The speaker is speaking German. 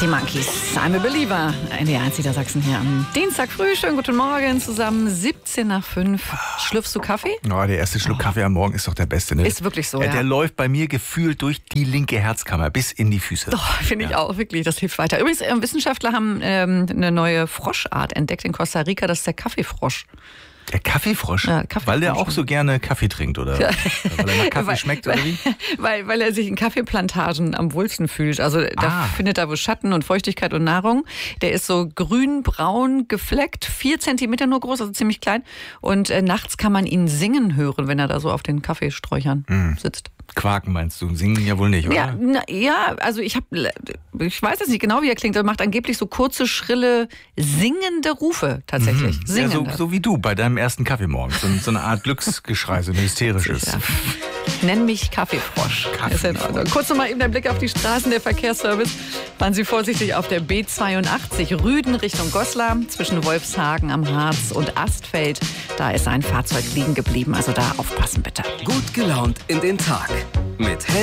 Arctic Monkeys, I'm a Believer. NDR 1 Niedersachsen hier am Dienstag früh. Schönen guten Morgen zusammen, 17 nach 5. Schlürfst du Kaffee? Oh, der erste Schluck Kaffee am Morgen ist doch der beste, ne? Ist wirklich so, ja. Der läuft bei mir gefühlt durch die linke Herzkammer bis in die Füße. Doch, finde ich auch, wirklich, das hilft weiter. Übrigens, Wissenschaftler haben eine neue Froschart entdeckt in Costa Rica, das ist der Kaffeefrosch. Der Kaffeefrosch? Ja, Kaffeefrosch. Weil der auch so gerne Kaffee trinkt, oder? Ja. Weil er nach Kaffee schmeckt, oder wie? Weil er sich in Kaffeeplantagen am wohlsten fühlt. Also da findet er wo Schatten und Feuchtigkeit und Nahrung. Der ist so grün-braun gefleckt, 4 Zentimeter nur groß, also ziemlich klein. Und nachts kann man ihn singen hören, wenn er da so auf den Kaffeesträuchern sitzt. Quaken meinst du? Singen ja wohl nicht, oder? Ja, also ich weiß jetzt nicht genau, wie er klingt. Er macht angeblich so kurze, schrille, singende Rufe tatsächlich. Singende. Ja, so wie du bei deinem ersten Kaffeemorgen. So eine Art Glücksgeschrei, so ein hysterisches. Ja. Nenn mich Kaffeefrosch. Ist in Ordnung. Kurz nochmal eben der Blick auf die Straßen. Der Verkehrsservice. Fahren Sie vorsichtig auf der B82 Rüden Richtung Goslar zwischen Wolfshagen am Harz und Astfeld. Da ist ein Fahrzeug liegen geblieben. Also da aufpassen bitte. Gut gelaunt in den Tag mit